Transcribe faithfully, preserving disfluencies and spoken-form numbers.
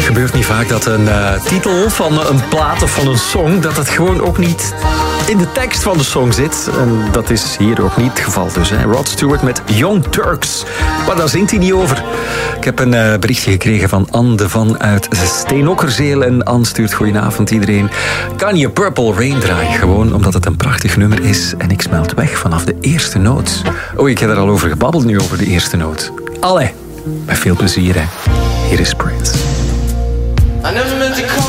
Het gebeurt niet vaak dat een uh, titel van een plaat of van een song, dat het gewoon ook niet in de tekst van de song zit. En dat is hier ook niet het geval dus. Hè. Rod Stewart met Young Turks. Maar daar zingt hij niet over. Ik heb een uh, berichtje gekregen van Anne de Van uit Steenokkerzeel. En Anne stuurt goedenavond iedereen. Kan je Purple Rain draaien? Gewoon omdat het een prachtig nummer is. En ik smelt weg vanaf de eerste noot. Oh, ik heb er al over gebabbeld nu, over de eerste noot. Allee, met veel plezier hè. Hier is Prince.